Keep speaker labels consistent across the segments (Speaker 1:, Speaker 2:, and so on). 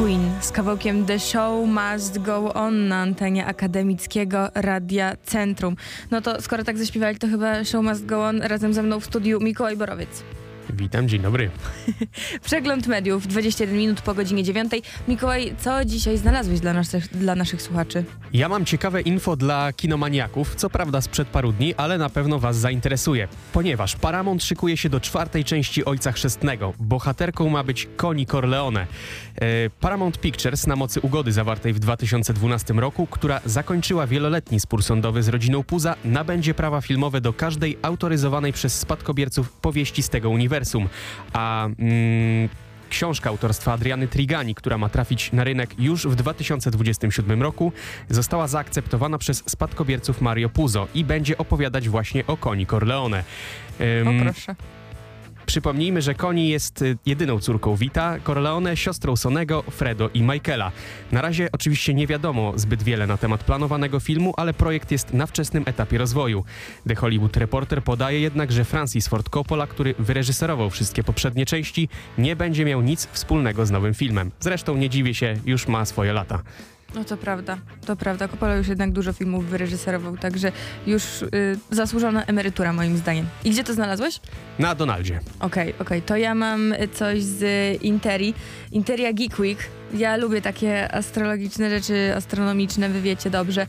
Speaker 1: Queen z kawałkiem The Show Must Go On na antenie akademickiego Radia Centrum. No to skoro tak zaśpiewali, to chyba Show Must Go On. Razem ze mną w studiu Mikołaj Borowiec.
Speaker 2: Witam, dzień dobry.
Speaker 1: Przegląd mediów, 21 minut po godzinie 9. Mikołaj, co dzisiaj znalazłeś dla naszych słuchaczy?
Speaker 2: Ja mam ciekawe info dla kinomaniaków, co prawda sprzed paru dni, ale na pewno was zainteresuje. Ponieważ Paramount szykuje się do czwartej części Ojca Chrzestnego. Bohaterką ma być Connie Corleone. Paramount Pictures na mocy ugody zawartej w 2012 roku, która zakończyła wieloletni spór sądowy z rodziną Puza, nabędzie prawa filmowe do każdej autoryzowanej przez spadkobierców powieści z tego uniwersum. A książka autorstwa Adriany Trigani, która ma trafić na rynek już w 2027 roku, została zaakceptowana przez spadkobierców Mario Puzo i będzie opowiadać właśnie o Connie Corleone.
Speaker 1: O proszę.
Speaker 2: Przypomnijmy, że Connie jest jedyną córką Vita Corleone, siostrą Sonego, Fredo i Michaela. Na razie oczywiście nie wiadomo zbyt wiele na temat planowanego filmu, ale projekt jest na wczesnym etapie rozwoju. The Hollywood Reporter podaje jednak, że Francis Ford Coppola, który wyreżyserował wszystkie poprzednie części, nie będzie miał nic wspólnego z nowym filmem. Zresztą nie dziwię się, już ma swoje lata.
Speaker 1: No to prawda. Coppola już jednak dużo filmów wyreżyserował, także już zasłużona emerytura moim zdaniem. I gdzie to znalazłeś?
Speaker 2: Na Donaldzie.
Speaker 1: Okej. To ja mam coś z Interia Geek Week. Ja lubię takie astrologiczne rzeczy, astronomiczne, wy wiecie dobrze.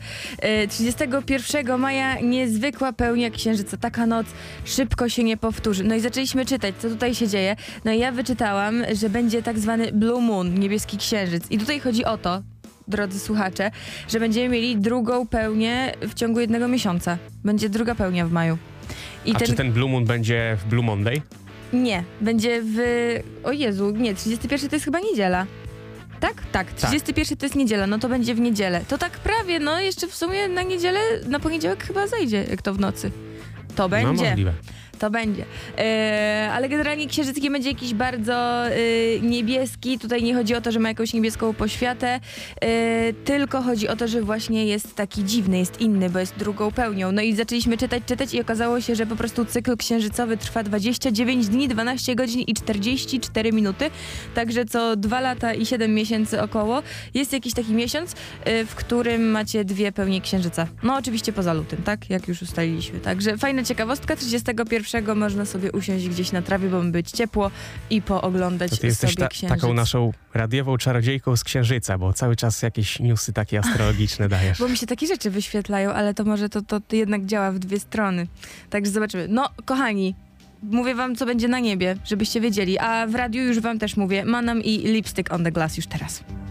Speaker 1: 31 maja niezwykła pełnia księżyca. Taka noc szybko się nie powtórzy. No i zaczęliśmy czytać, co tutaj się dzieje. No i ja wyczytałam, że będzie tak zwany Blue Moon, niebieski księżyc. I tutaj chodzi o to, drodzy słuchacze, że będziemy mieli drugą pełnię w ciągu jednego miesiąca. Będzie druga pełnia w maju.
Speaker 2: Czy ten Blue Moon będzie w Blue Monday?
Speaker 1: Nie, będzie w... O Jezu, nie, 31 to jest chyba niedziela. Tak, 31 to jest niedziela, no to będzie w niedzielę. To tak prawie, no jeszcze w sumie na niedzielę, na poniedziałek chyba zejdzie, jak to w nocy. To będzie.
Speaker 2: No możliwe.
Speaker 1: To będzie. Ale generalnie księżyc nie będzie jakiś bardzo niebieski. Tutaj nie chodzi o to, że ma jakąś niebieską poświatę, tylko chodzi o to, że właśnie jest taki dziwny, jest inny, bo jest drugą pełnią. No i zaczęliśmy czytać i okazało się, że po prostu cykl księżycowy trwa 29 dni, 12 godzin i 44 minuty. Także co 2 lata i 7 miesięcy około jest jakiś taki miesiąc, w którym macie dwie pełnie księżyca. No oczywiście poza lutym, tak? Jak już ustaliliśmy. Także fajna ciekawostka. 31 można sobie usiąść gdzieś na trawie, bo ma być ciepło i pooglądać
Speaker 2: to ty jesteś
Speaker 1: sobie księżyc.
Speaker 2: taką naszą radiową czarodziejką z Księżyca, bo cały czas jakieś newsy takie astrologiczne dajesz.
Speaker 1: Bo mi się takie rzeczy wyświetlają, ale to może to jednak działa w dwie strony. Także zobaczymy. No, kochani, mówię wam, co będzie na niebie, żebyście wiedzieli. A w radiu już wam też mówię. Manam i Lipstick on the Glass już teraz.